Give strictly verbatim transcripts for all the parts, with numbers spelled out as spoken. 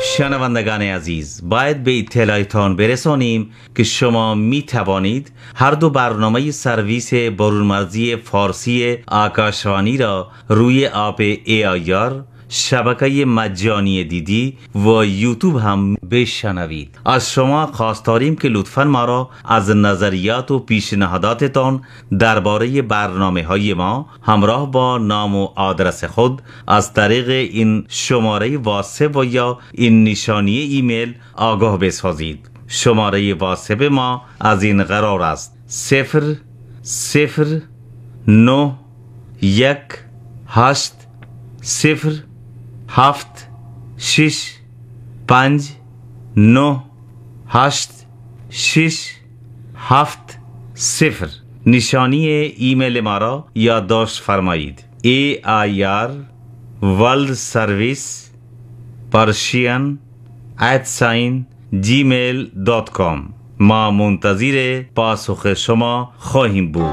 شنوندگان عزیز، باید به اطلاعتان برسانیم که شما می توانید هر دو برنامه سرویس برونمرزی فارسی آکاشوانی را روی اپ ای آی آر، شبکه مجانی دیدی و یوتیوب هم بشنوید. از شما خواست داریم که لطفاً ما را از نظریات و پیشنهاداتتان درباره برنامه های ما همراه با نام و آدرس خود از طریق این شماره واتساپ و یا این نشانی ایمیل آگاه بسازید. شماره واتساپ ما از این قرار است: صفر صفر نه یک هشت صفر هفت شش پنج نه هشت شش هفت صفر. نشانی ایمیل ما را یادداشت فرمایید: ای آی آر ورلد سرویس پرشین ات ساین جیمیل دات کام. ما منتظر پاسخ شما خواهیم بود.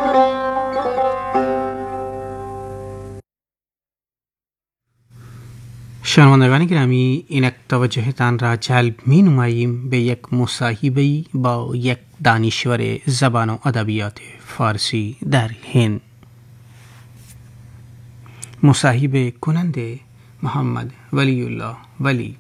شنوندگان گرامی، اینک توجهتان را جلب می نماییم به یک مصاحبه با یک دانشور زبان و ادبیات فارسی در هند. مصاحبه کننده محمد ولی الله ولی.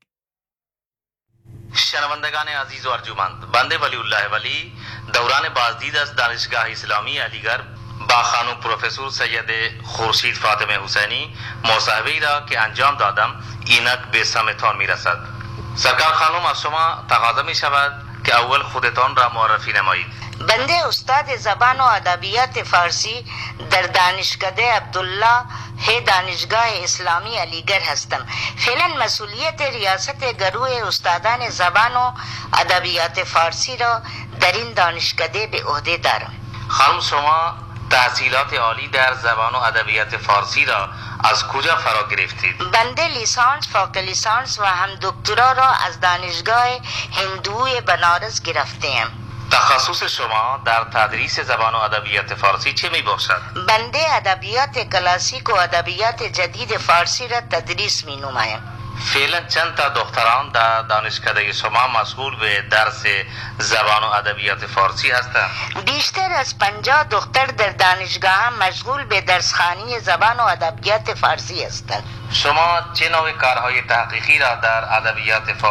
شنوندگان عزیز و ارجمند، بنده ولی الله ولی دوران بازدید از دانشگاه اسلامی علیگڑھ با خانم پروفسور سید خورشید فاطمه حسینی مصاحبه‌ای را که انجام دادم اینک به سمتان میرسد. سرکار خانم، از شما تقاضا می شود که اول خودتان را معرفی نمایید. بنده استاد زبان و ادبیات فارسی در دانشکده عبدالله ہے دانشگاه اسلامی علیگڑھ هستم. فعلا مسئولیت ریاست گروه استادان زبان و ادبیات فارسی را در این دانشکده به عهده دارم. خانم، شما تحصیلات عالی در زبان و ادبیات فارسی را از کجا فرا گرفتید؟ بنده لیسانس، فوق لیسانس و هم دکترا را از دانشگاه هندوی بنارس گرفته‌ام. تخصص شما در تدریس زبان و ادبیات فارسی چه می باشد؟ بنده ادبیات کلاسیک و ادبیات جدید فارسی را تدریس می نمایم. فعلا چند تا دختران در دانشکده شما مشغول به درس زبان و ادبیات فارسی هستند؟ بیشتر از پنجاه دختر در دانشگاه مشغول به درسخوانی زبان و ادبیات فارسی هستند. شما چه نوع کارهای تحقیقی را در ادبیات فارسی